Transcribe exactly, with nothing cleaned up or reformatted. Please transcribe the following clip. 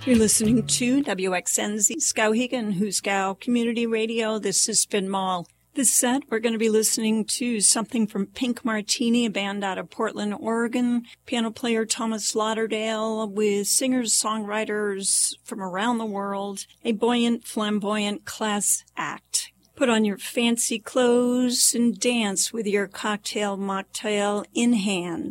You're listening to W X N Z Skowhegan, Huskow Community Radio. This is Spin Mall. This set, we're going to be listening to something from Pink Martini, a band out of Portland, Oregon. Piano player Thomas Lauderdale with singers, songwriters from around the world. A buoyant, flamboyant class act. Put on your fancy clothes and dance with your cocktail mocktail in hand.